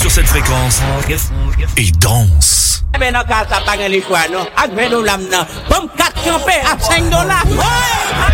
sur cette fréquence et danse. Ben non, ça pas les choix, non. Avec $20, non. Pomme 4 campés à $5.